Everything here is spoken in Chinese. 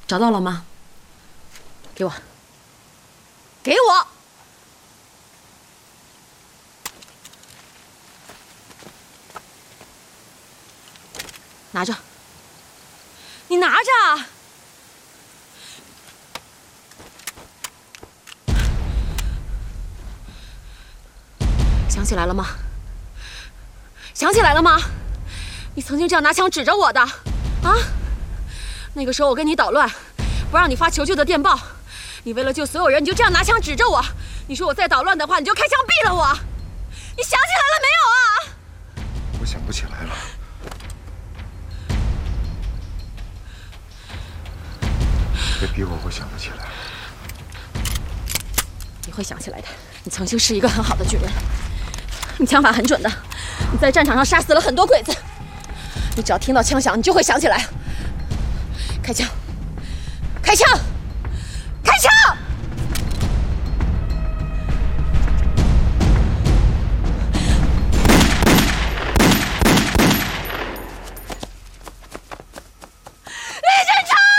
找到了吗？给我，给我！拿着，你拿着！想起来了吗？想起来了吗？你曾经这样拿枪指着我的，啊？那个时候我跟你捣乱，不让你发求救的电报，你为了救所有人，你就这样拿枪指着我。你说我再捣乱的话，你就开枪毙了我。你想起来了没有啊？ 我想不起来了。别逼我，会想不起来。 你会想起来的。你曾经是一个很好的军人，你枪法很准的，你在战场上杀死了很多鬼子。你只要听到枪响，你就会想起来。开枪！开枪！开枪！